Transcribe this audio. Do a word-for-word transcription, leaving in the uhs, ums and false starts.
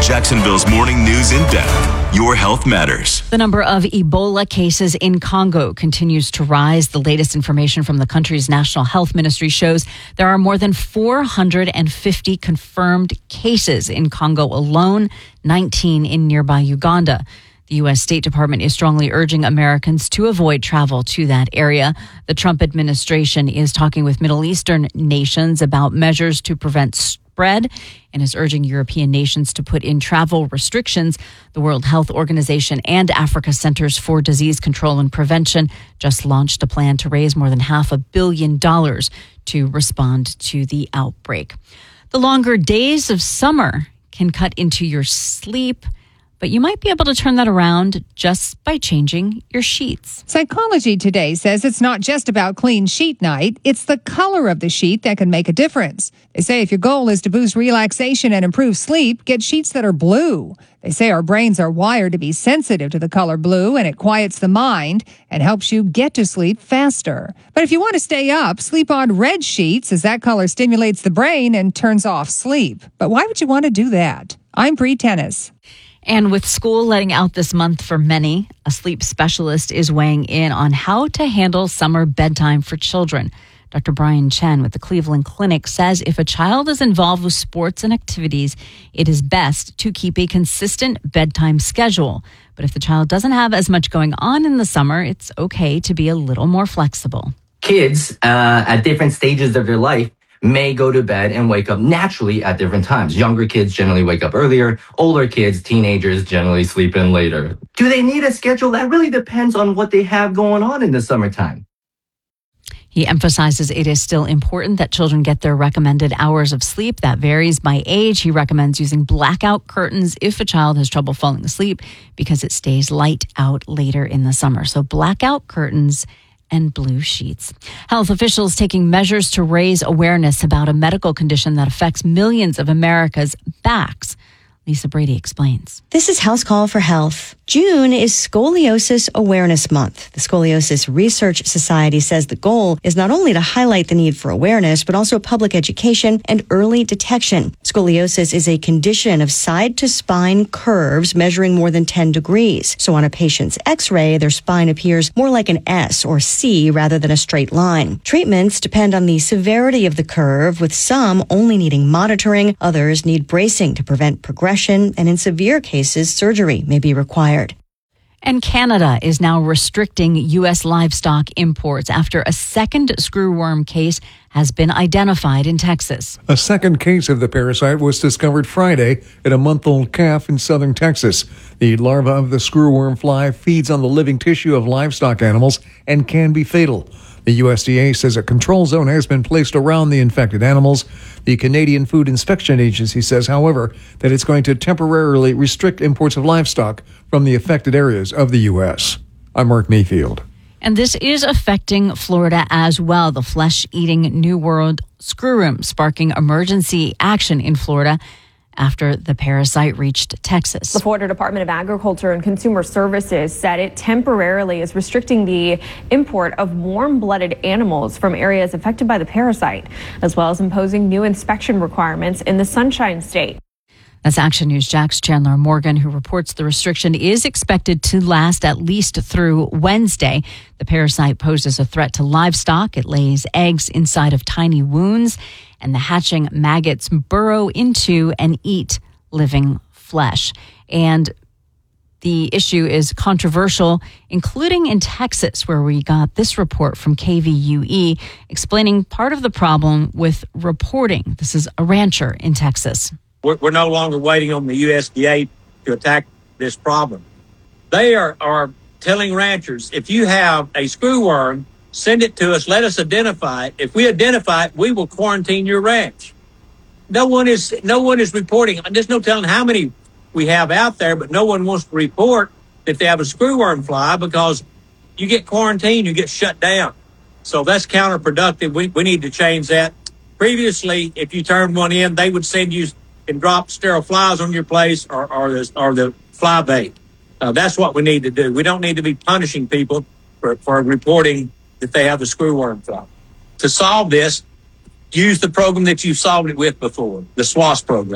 Jacksonville's morning news in depth. Your health matters. The number of Ebola cases in Congo continues to rise. The latest information from the country's National Health Ministry shows there are more than four hundred fifty confirmed cases in Congo alone, nineteen in nearby Uganda. The U S State Department is strongly urging Americans to avoid travel to that area. The Trump administration is talking with Middle Eastern nations about measures to prevent spread and is urging European nations to put in travel restrictions. The World Health Organization and Africa Centers for Disease Control and Prevention just launched a plan to raise more than half a billion dollars to respond to the outbreak. The longer days of summer can cut into your sleep, but you might be able to turn that around just by changing your sheets. Psychology Today says it's not just about clean sheet night. It's the color of the sheet that can make a difference. They say if your goal is to boost relaxation and improve sleep, get sheets that are blue. They say our brains are wired to be sensitive to the color blue, and it quiets the mind and helps you get to sleep faster. But if you want to stay up, sleep on red sheets, as that color stimulates the brain and turns off sleep. But why would you want to do that? I'm Bree Tennis. And with school letting out this month for many, a sleep specialist is weighing in on how to handle summer bedtime for children. Doctor Brian Chen with the Cleveland Clinic says if a child is involved with sports and activities, it is best to keep a consistent bedtime schedule. But if the child doesn't have as much going on in the summer, it's okay to be a little more flexible. Kids uh, at different stages of their life may go to bed and wake up naturally at different times. Younger kids generally wake up earlier. Older kids, teenagers, generally sleep in later. Do they need a schedule? That really depends on what they have going on in the summertime. He emphasizes it is still important that children get their recommended hours of sleep. That varies by age. He recommends using blackout curtains if a child has trouble falling asleep because it stays light out later in the summer. So blackout curtains and blue sheets. Health officials taking measures to raise awareness about a medical condition that affects millions of America's backs. Lisa Brady explains. This is House Call for Health. June is Scoliosis Awareness Month. The Scoliosis Research Society says the goal is not only to highlight the need for awareness, but also public education and early detection. Scoliosis is a condition of side-to-spine curves measuring more than ten degrees. So on a patient's x-ray, their spine appears more like an S or C rather than a straight line. Treatments depend on the severity of the curve, with some only needing monitoring, others need bracing to prevent progression, and in severe cases, surgery may be required. And Canada is now restricting U S livestock imports after a second screwworm case has been identified in Texas. A second case of the parasite was discovered Friday at a month-old calf in southern Texas. The larva of the screwworm fly feeds on the living tissue of livestock animals and can be fatal. The U S D A says a control zone has been placed around the infected animals. The Canadian Food Inspection Agency says, however, that it's going to temporarily restrict imports of livestock from the affected areas of the U S. I'm Mark Mayfield. And this is affecting Florida as well. The flesh-eating New World screwworm sparking emergency action in Florida after the parasite reached Texas. The Florida Department of Agriculture and Consumer Services said it temporarily is restricting the import of warm-blooded animals from areas affected by the parasite, as well as imposing new inspection requirements in the Sunshine State. That's Action News Jack's Chandler Morgan, who reports the restriction is expected to last at least through Wednesday. The parasite poses a threat to livestock. It lays eggs inside of tiny wounds, and the hatching maggots burrow into and eat living flesh. And the issue is controversial, including in Texas, where we got this report from K V U E explaining part of the problem with reporting. This is a rancher in Texas. We're, we're no longer waiting on the U S D A to attack this problem. They are, are telling ranchers, if you have a screwworm, send it to us, let us identify it. If we identify it, we will quarantine your ranch. No one is no one is reporting. There's no telling how many we have out there, but no one wants to report that they have a screwworm fly because you get quarantined, you get shut down. So that's counterproductive. We, we need to change that. Previously, if you turned one in, they would send you and drop sterile flies on your place or, or, the, or the fly bait. Uh, that's what we need to do. We don't need to be punishing people for, for reporting that they have the screwworm fly. To solve this, use the program that you've solved it with before, the SWAS program.